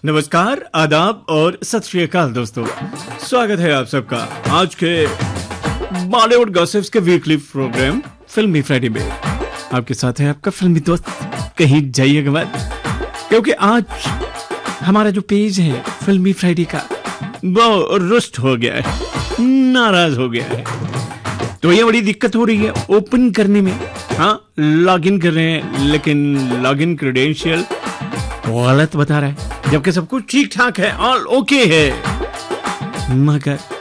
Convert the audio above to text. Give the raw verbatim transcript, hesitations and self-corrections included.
नमस्कार, आदाब और सत श्री अकाल दोस्तों, स्वागत है आप सबका आज के बॉलीवुड गॉसिप्स के वीकली प्रोग्राम फिल्मी फ्राइडे में। आपके साथ है आपका फिल्मी दोस्त, कहीं जाइएगा मत, क्योंकि आज हमारा जो पेज है फिल्मी फ्राइडे का वो रुष्ट हो गया है, नाराज हो गया है। तो ये बड़ी दिक्कत हो रही है ओपन करने में। हाँ, लॉग इन कर रहे हैं लेकिन लॉग इन क्रेडेंशियल गलत बता रहा है, जबकि सब कुछ ठीक ठाक है, ऑल ओके है, मगर